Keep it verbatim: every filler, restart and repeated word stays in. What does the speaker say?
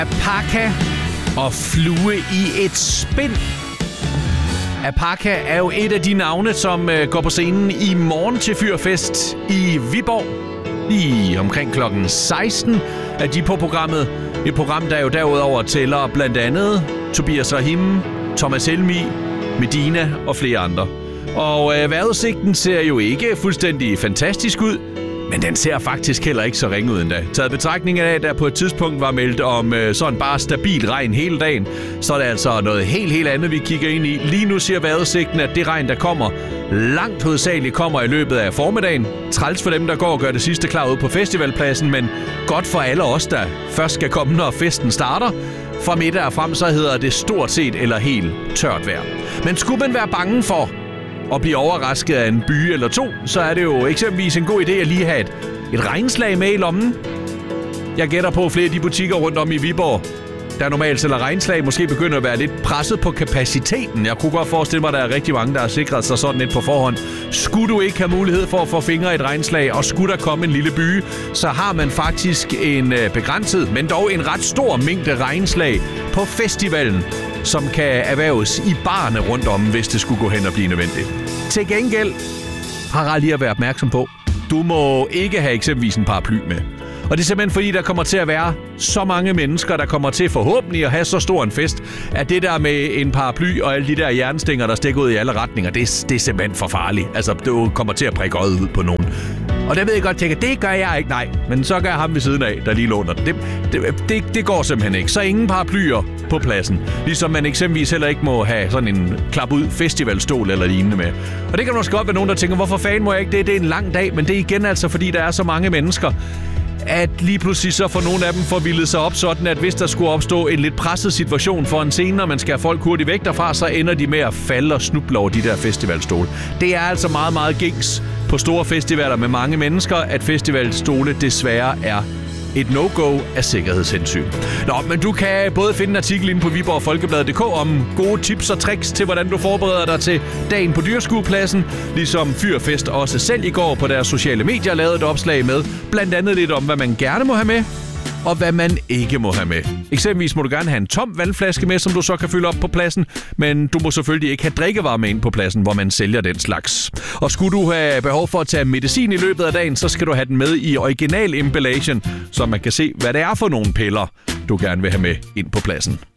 Apaka og flue i et spind. Apaka er jo et af de navne, som øh, går på scenen i morgen til Fyrfest i Viborg. I omkring klokken seksten er de på programmet. Et program, der jo derudover tæller blandt andet Tobias Rahim, Thomas Helmig, Medina og flere andre. Og øh, vejrudsigten ser jo ikke fuldstændig fantastisk ud, men den ser faktisk heller ikke så ringe ud endda. Taget betragtning af, at der på et tidspunkt var meldt om øh, sådan bare stabil regn hele dagen, så er det altså noget helt, helt andet, vi kigger ind i. Lige nu siger vejrudsigten, at det regn, der kommer, langt hovedsageligt kommer i løbet af formiddagen. Træls for dem, der går og gør det sidste klar ud på festivalpladsen, men godt for alle os, der først skal komme, når festen starter. Fra middag og frem, så hedder det stort set eller helt tørt vejr. Men skulle man være bange for og blive overrasket af en by eller to, så er det jo eksempelvis en god idé at lige have et, et regnslag med i lommen. Jeg gætter på, at flere af de butikker rundt om i Viborg, der normalt sælger regnslag, måske begynder at være lidt presset på kapaciteten. Jeg kunne godt forestille mig, at der er rigtig mange, der har sikret sig sådan lidt på forhånd. Skulle du ikke have mulighed for at få fingre i et regnslag, og skulle der komme en lille by, så har man faktisk en begrænset, men dog en ret stor mængde regnslag på festivalen, som kan erhverves i barerne rundt om, hvis det skulle gå hen og blive nødvendigt. Til gengæld har jeg lige at være opmærksom på, du må ikke have eksempelvis en paraply med. Og det er simpelthen fordi, der kommer til at være så mange mennesker, der kommer til forhåbentlig at have så stor en fest, at det der med en paraply og alle de der jernstænger, der stikker ud i alle retninger, det er, det er simpelthen for farligt. Altså, du kommer til at prikke øjet ud på nogen. Og der ved jeg godt, tænker, det gør jeg ikke, nej. Men så gør jeg ham ved siden af, der lige låner det. Det, det, det går simpelthen ikke. Så ingen paraplyer på pladsen. Ligesom man eksempelvis heller ikke må have sådan en klap ud festivalstol eller lignende med. Og det kan måske godt være nogen, der tænker, hvorfor fanden må jeg ikke det? Det er en lang dag, men det er igen altså, fordi der er så mange mennesker, at lige pludselig så får nogle af dem forvildet sig op sådan, at hvis der skulle opstå en lidt presset situation for en scene, og man skal have folk hurtigt væk derfra, så ender de med at falde og snuble over de der festivalstole. Det er altså meget, meget gængs på store festivaler med mange mennesker, at festivalstole desværre er et no-go af sikkerhedshensyn. Nå, men du kan både finde en artikel inde på Viborg Folkeblad punktum d k om gode tips og tricks til, hvordan du forbereder dig til dagen på Dyreskuepladsen, ligesom Fyrfest også selv i går på deres sociale medier lavede et opslag med, blandt andet lidt om, hvad man gerne må have med, og hvad man ikke må have med. Eksempelvis må du gerne have en tom vandflaske med, som du så kan fylde op på pladsen, men du må selvfølgelig ikke have drikkevarer med ind på pladsen, hvor man sælger den slags. Og skulle du have behov for at tage medicin i løbet af dagen, så skal du have den med i original emballation, så man kan se, hvad det er for nogle piller, du gerne vil have med ind på pladsen.